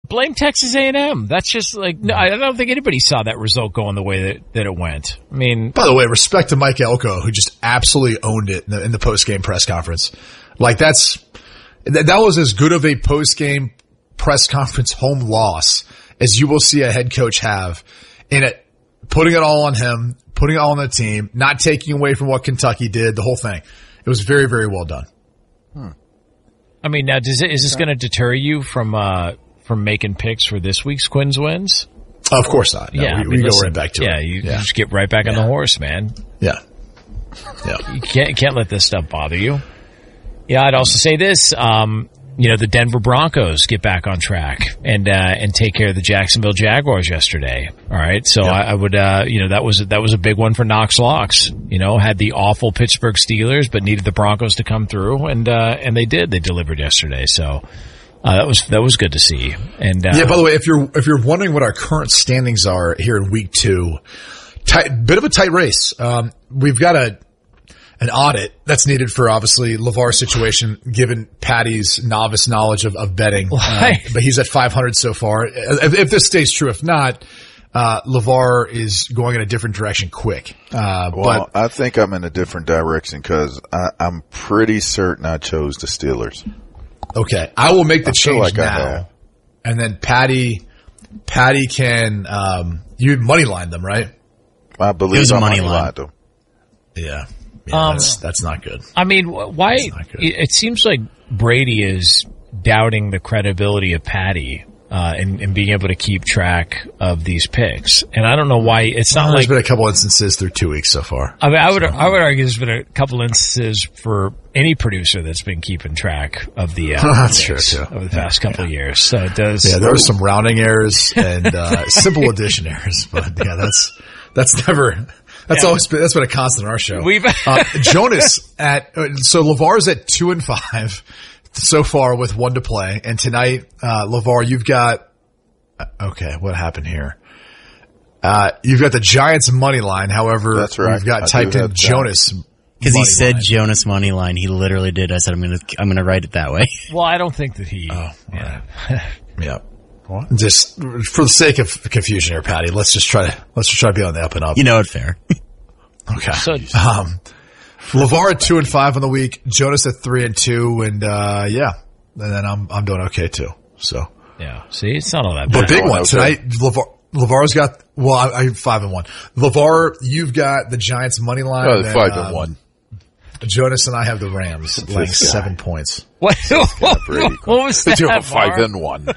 blame Texas A&M. That's just like, no, I don't think anybody saw that result going the way that it went. I mean, by the way, respect to Mike Elko, who just absolutely owned it in the post-game press conference. Like that was as good of a post-game press conference home loss as you will see a head coach have in it, putting it all on him, putting it all on the team, not taking away from what Kentucky did, the whole thing. It was very, very well done. I mean, now is this going to deter you from making picks for this week's Quinn's Wins? Of course not. No, yeah, we go right back to it. Yeah, you just get right back on the horse, man. Yeah. You can't let this stuff bother you. Yeah, I'd also say this. The Denver Broncos get back on track and take care of the Jacksonville Jaguars yesterday. All right. So I would, that was a big one for Knox Locks, had the awful Pittsburgh Steelers, but needed the Broncos to come through and they did. They delivered yesterday. So, that was good to see. And, by the way, if you're wondering what our current standings are here in week 2, bit of a tight race. We've got an audit that's needed for obviously LeVar's situation, given Patty's novice knowledge of betting. But he's at 500 so far. If this stays true, if not, LeVar is going in a different direction quick. But I think I'm in a different direction because I'm pretty certain I chose the Steelers. Okay. I will make the change now. And then Patty can, you money line them, right? I believe I money lined them. Yeah. That's not good. I mean, why? It seems like Brady is doubting the credibility of Patty in being able to keep track of these picks, and I don't know why. It's not there's been a couple instances through 2 weeks so far. I mean, I would argue there's been a couple instances for any producer that's been keeping track of the that's true too. Over the past couple of years. So it does. Yeah, there were some rounding errors and simple addition errors, but that's never. That's been a constant in our show. Jonas so LeVar's at 2-5 so far with 1 to play. And tonight, LeVar, you've got, okay, what happened here? You've got the Giants money line. However, that's right. You've got typed in Jonas. Because he said line. Jonas money line. He literally did. I said, I'm going to write it that way. Well, I don't think that he, yeah. What? Just for the sake of confusion here, Patty, let's just try to be on the up and up. You know it fair. Okay. So, LeVar at 2-5 on the week, Jonas at 3-2, and and then I'm doing okay too. So yeah, see, it's not all that bad. The big one tonight, LeVar's got. Well, I'm 5-1. LeVar, you've got the Giants money line. 5-1. Jonas and I have the Rams, like 7 points. What was that? 5-1.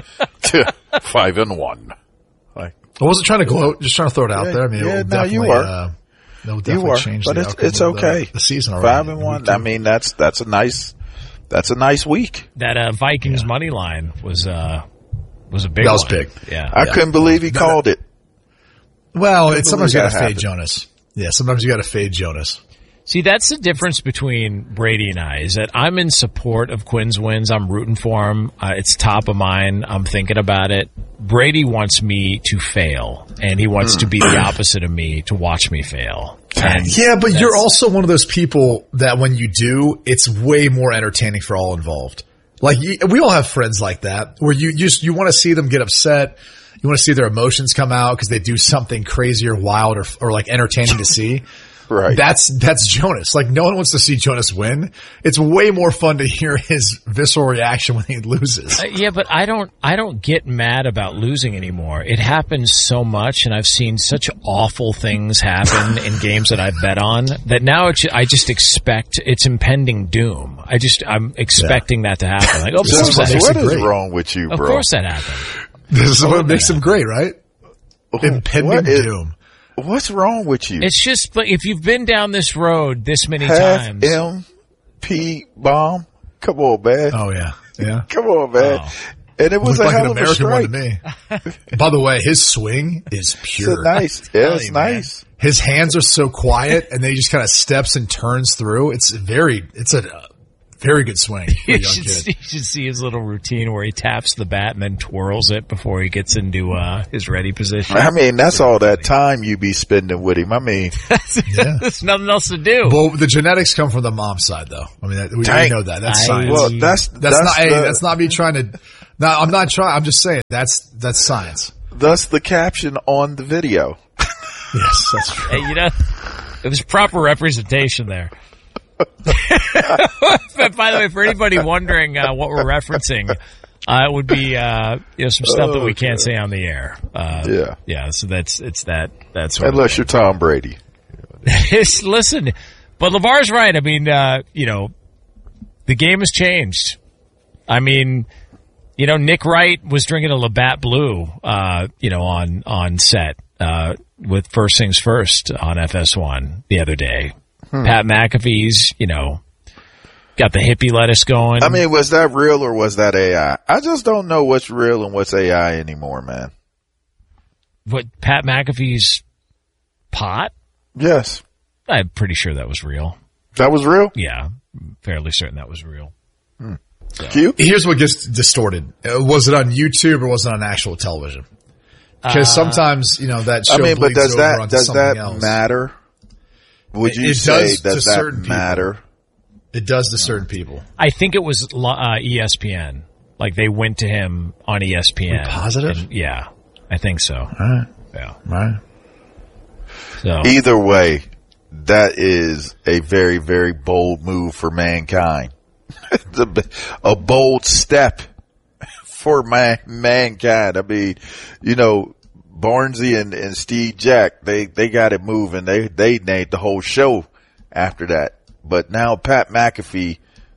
5-1. I wasn't trying to gloat, just trying to throw it out there. I mean, you were. They'll definitely change but the outcome it's okay. The season already. 5-1. I mean, that's a nice week. That Vikings money line was a big. That was big. Yeah, I couldn't believe he called it. Well, sometimes you got to fade Jonas. Yeah, sometimes you got to fade Jonas. See, that's the difference between Brady and I, is that I'm in support of Quinn's Wins. I'm rooting for him. It's top of mind. I'm thinking about it. Brady wants me to fail, and he wants to be the opposite of me, to watch me fail. Yeah, but you're also one of those people that when you do, it's way more entertaining for all involved. Like, we all have friends like that, where you want to see them get upset. You want to see their emotions come out because they do something crazy or wild or like entertaining to see. Right. That's Jonas. Like, no one wants to see Jonas win. It's way more fun to hear his visceral reaction when he loses. Yeah, but I don't get mad about losing anymore. It happens so much, and I've seen such awful things happen in games that I've bet on that now I just expect it's impending doom. I'm expecting that to happen. Like, what is wrong with you, bro? Of course that happened. This is what makes him great, right? Impending doom. What's wrong with you? It's just, like, if you've been down this road this many times. MP bomb? Come on, man. Oh, yeah. Yeah. Come on, man. Oh. And it was a hell of a strike. One to me. By the way, his swing is pure. It's nice. Yeah, it's nice. His hands are so quiet, and then he just kind of steps and turns through. It's a very good swing for a young kid. You should see his little routine where he taps the bat and then twirls it before he gets into his ready position. I mean, that's all that time you be spending with him. I mean, there's nothing else to do. Well, the genetics come from the mom's side, though. I mean, we know that. That's science. Well, that's No, I'm not trying. I'm just saying that's science. Thus the caption on the video. Yes, that's true. Hey, it was proper representation there. But by the way, for anybody wondering what we're referencing, it would be some stuff that we can't say on the air. Yeah. So that's unless you're Tom Brady. Listen, but LeVar's right. I mean, the game has changed. I mean, Nick Wright was drinking a Labatt Blue, on set with First Things First on FS1 the other day. Pat McAfee's, got the hippie lettuce going. I mean, was that real or was that AI? I just don't know what's real and what's AI anymore, man. What, Pat McAfee's pot? Yes. I'm pretty sure that was real. That was real? Yeah, fairly certain that was real. So. Q? Here's what gets distorted. Was it on YouTube or was it on actual television? Because sometimes, that show bleeds over onto something else. Does that matter? Would you say does that matter? It does to certain people. I think it was ESPN. Like they went to him on ESPN. Are you positive? Yeah, I think so. All right. Yeah. All right. So either way, that is a very, very bold move for mankind. A bold step for mankind. I mean, Barnesy and Steve Jack, they got it moving. They named the whole show after that. But now Pat McAfee,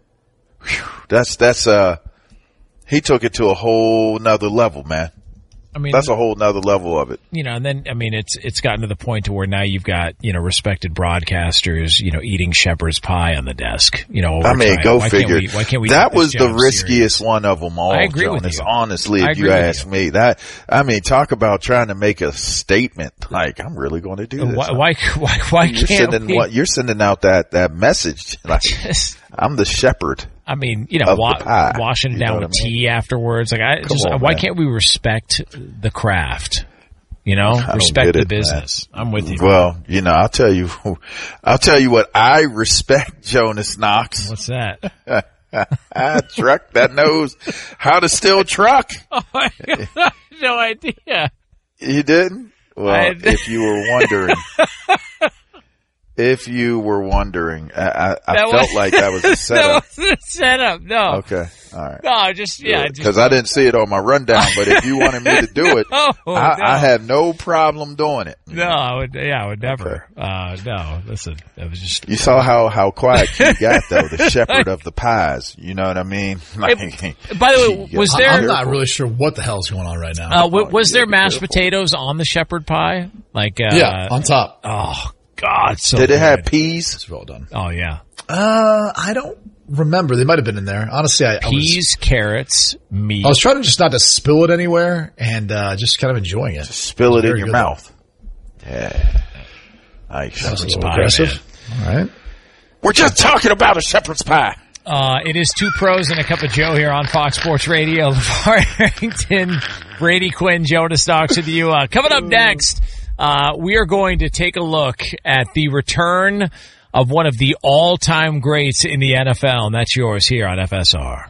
he took it to a whole nother level, man. I mean, that's a whole nother level of it. And then, I mean, it's gotten to the point to where now you've got, respected broadcasters, eating shepherd's pie on the desk, I mean, go figure. Why can't we that was the riskiest one of them all, I agree Jonas, with you. honestly, if you ask me. Talk about trying to make a statement. Like, I'm really going to do this. Why can't you're sending out that message. Like, I'm the shepherd. I mean, washing down with tea afterwards. Like, why can't we respect the craft? Respect the business. Man. I'm with you. Well, I'll tell you what I respect, Jonas Knox. What's that? A truck that knows how to still truck. Oh my God, no idea. You didn't? Well, if you were wondering. If you were wondering, I felt like that was a setup. That wasn't a setup, no. Okay, all right. No, because I didn't see it on my rundown, but if you wanted me to do it, I had no problem doing it. No, I would never. Okay. No, listen, it was just. You saw how quiet you got, though, the shepherd of the pies. You know what I mean? By the way, was there? I'm not really sure what the hell's going on right now. Was there mashed potatoes on the shepherd pie? Yeah, on top. Oh. God, so did it good. have peas? It's well done. Oh yeah. I don't remember. They might have been in there. Honestly, peas, carrots, meat. I was trying to just not to spill it anywhere and just kind of enjoying it. Just spill it in your mouth. Yeah. Shepherd's pie. Aggressive. All right. We're just talking about a shepherd's pie. It is Two Pros and a Cup of Joe here on Fox Sports Radio. LeVar Arrington, Brady Quinn, Jonas Knox with you. Coming up next. We are going to take a look at the return of one of the all-time greats in the NFL, and that's yours here on FSR.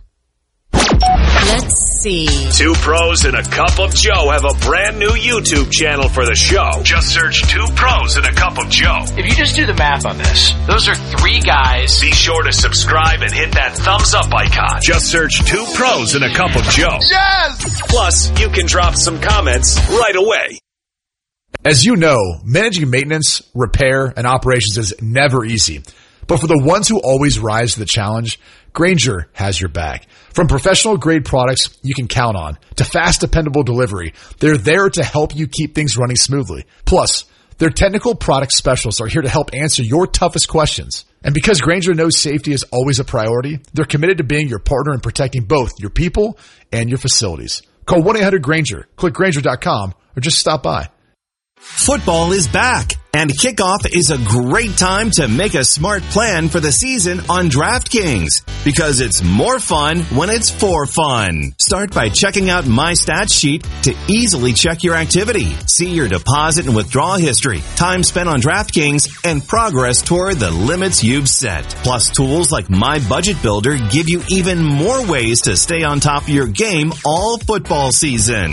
Let's see. Two Pros and a Cup of Joe have a brand new YouTube channel for the show. Just search Two Pros and a Cup of Joe. If you just do the math on this, those are three guys. Be sure to subscribe and hit that thumbs up icon. Just search Two Pros and a Cup of Joe. Yes! Plus, you can drop some comments right away. As you know, managing maintenance, repair, and operations is never easy. But for the ones who always rise to the challenge, Grainger has your back. From professional-grade products you can count on to fast, dependable delivery, they're there to help you keep things running smoothly. Plus, their technical product specialists are here to help answer your toughest questions. And because Grainger knows safety is always a priority, they're committed to being your partner in protecting both your people and your facilities. Call 1-800-GRAINGER, click Grainger.com, or just stop by. Football is back, And kickoff is a great time to make a smart plan for the season on DraftKings, because it's more fun when it's for fun. Start by checking out My Stats Sheet to easily check your activity, see your deposit and withdrawal history, time spent on DraftKings, and progress toward the limits you've set. Plus, tools like My Budget Builder give you even more ways to stay on top of your game all football season.